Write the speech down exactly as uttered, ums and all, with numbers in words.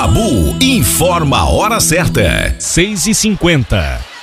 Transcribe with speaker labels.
Speaker 1: Sabu informa a hora certa.
Speaker 2: seis e cinquenta.